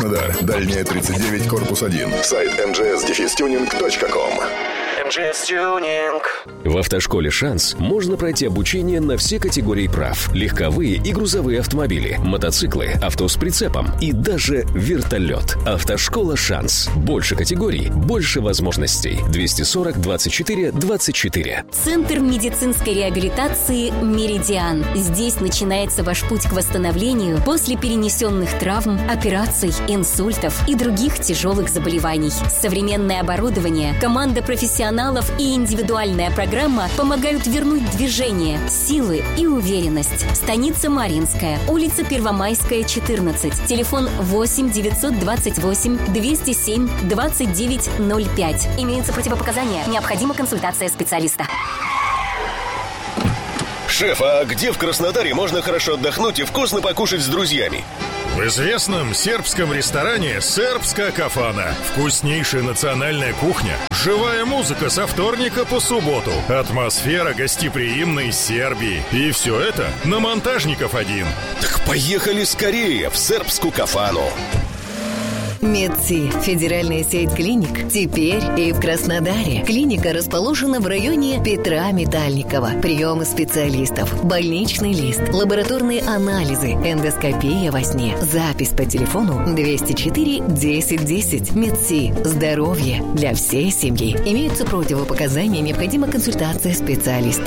Краснодар. Дальняя 39, корпус 1. Сайт mgs-tuning.com. МЖС Тюнинг. В автошколе «Шанс» можно пройти обучение на все категории прав. Легковые и грузовые автомобили, мотоциклы, авто с прицепом и даже вертолет. Автошкола «Шанс». Больше категорий, больше возможностей. 240 24 24. Центр медицинской реабилитации «Меридиан». Здесь начинается ваш путь к восстановлению после перенесенных травм, операций, инсультов и других тяжелых заболеваний. Современное оборудование, команда профессионалов и индивидуальная программа помогают вернуть движение, силы и уверенность. Станица Марьинская, улица Первомайская, 14. Телефон 8 928 207 2905. Имеются противопоказания. Необходима консультация специалиста. Шеф, а где в Краснодаре можно хорошо отдохнуть и вкусно покушать с друзьями? В известном сербском ресторане «Сербская кафана». Вкуснейшая национальная кухня. Живая музыка со вторника по субботу. Атмосфера гостеприимной Сербии. И все это на Монтажников 1. Так поехали скорее в «Сербскую кафану». Медси. Федеральная сеть клиник теперь и в Краснодаре. Клиника расположена в районе Петра Метальникова. Приемы специалистов, больничный лист, лабораторные анализы, эндоскопия во сне. Запись по телефону 204 10 10. Медси. Здоровье для всей семьи. Имеются противопоказания, необходима консультация специалиста.